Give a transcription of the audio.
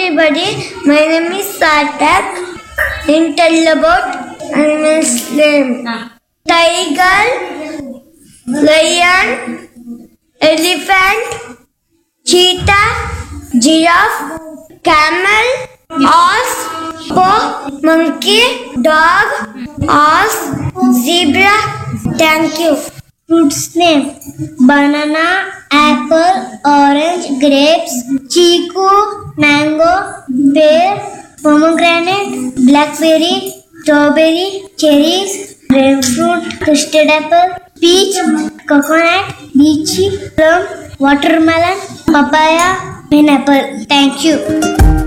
everybody, my name is Sarthak. I'll tell about animals name. Tiger, lion, elephant, cheetah, giraffe, camel, horse, hippo, monkey, dog, horse, zebra. Thank you. Fruits name: banana, apple, orange, grapes, chiku, mango, pear, pomegranate, blackberry, strawberry, cherries, grapefruit, custard apple, peach, coconut, lychee, plum, watermelon, papaya, pineapple. Thank you.